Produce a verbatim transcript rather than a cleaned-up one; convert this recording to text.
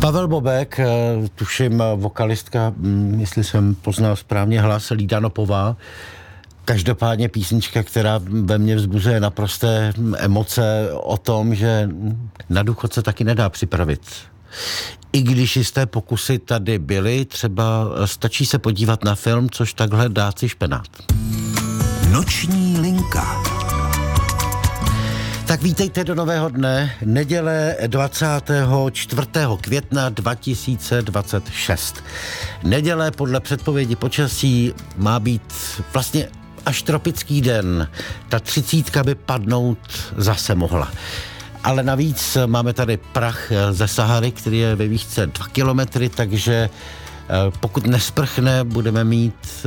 Pavel Bobek, tuším vokalistka, jestli jsem poznal správně hlas, Lída Nopová. Každopádně písnička, která ve mně vzbuzuje naprosté emoce o tom, že na důchod se taky nedá připravit. I když jisté pokusy tady byly, třeba stačí se podívat na film, což takhle dá si špenát. Noční linka. Tak vítejte do nového dne, neděle dvacátého čtvrtého května dva tisíce dvacet šest. Neděle podle předpovědi počasí má být vlastně až tropický den. Ta třicítka by padnout zase mohla. Ale navíc máme tady prach ze Sahary, který je ve výšce dva kilometry, takže pokud nesprchne, budeme mít